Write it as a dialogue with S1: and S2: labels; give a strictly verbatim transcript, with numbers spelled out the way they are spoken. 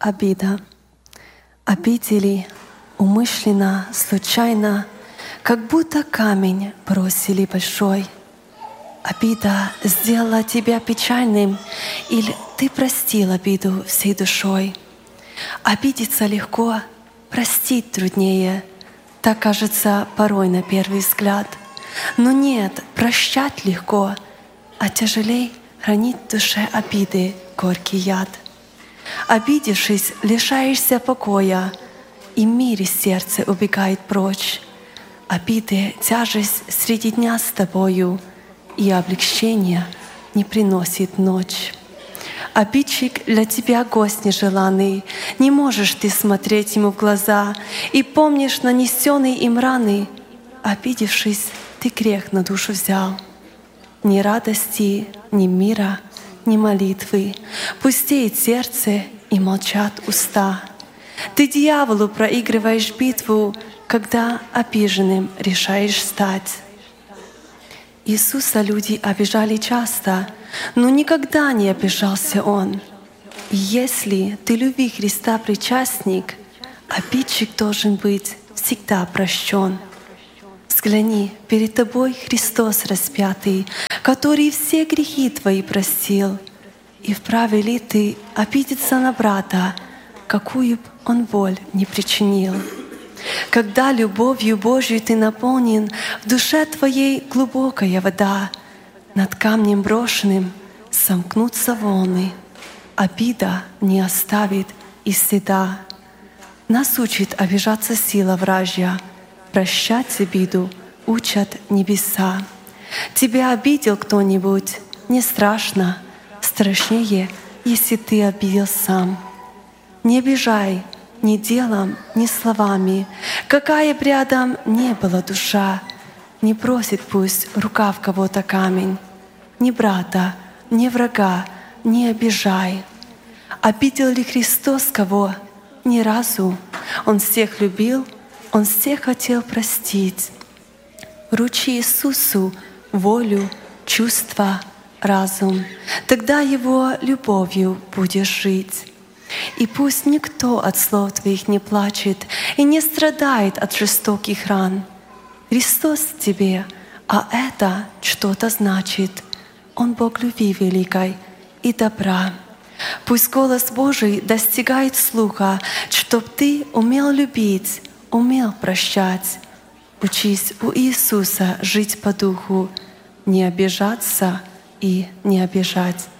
S1: Обида. Обидели умышленно, случайно, как будто камень бросили большой. Обида сделала тебя печальным, или ты простил обиду всей душой. Обидеться легко, простить труднее, так кажется порой на первый взгляд. Но нет, прощать легко, а тяжелей хранить в душе обиды горький яд. Обидевшись, лишаешься покоя, и мир из сердца убегает прочь. Обиды — тяжесть среди дня с тобою, и облегчения не приносит ночь. Обидчик для тебя гость нежеланный, не можешь ты смотреть ему в глаза, и помнишь нанесенные им раны. Обидевшись, ты грех на душу взял. Ни радости, ни мира, ни молитвы, пустеет сердце и молчат уста. Ты дьяволу проигрываешь битву, когда обиженным решаешь стать. Иисуса люди обижали часто, но никогда не обижался Он. И если ты любви Христа причастник, обидчик должен быть всегда прощен. Взгляни, перед тобой Христос распятый, который все грехи твои простил. И вправе ли ты обидеться на брата, какую б он боль не причинил? Когда любовью Божью ты наполнен, в душе твоей глубокая вода, над камнем брошенным сомкнутся волны, обида не оставит и следа. Нас учит обижаться сила вражья, прощать обиду учат небеса. Тебя обидел кто-нибудь, не страшно, страшнее, если ты обидел сам. Не обижай ни делом, ни словами, какая б рядом не была душа, не бросит пусть рука в кого-то камень. Ни брата, ни врага не обижай. Обидел ли Христос кого? Ни разу. Он всех любил, Он всех хотел простить. Вручи Иисусу волю, чувства, разум. Тогда Его любовью будешь жить. И пусть никто от слов твоих не плачет и не страдает от жестоких ран. Христос в тебе, а это что-то значит. Он Бог любви великой и добра. Пусть голос Божий достигает слуха, чтоб ты умел любить, умел прощать. Учись у Иисуса жить по духу, не обижаться и не обижать.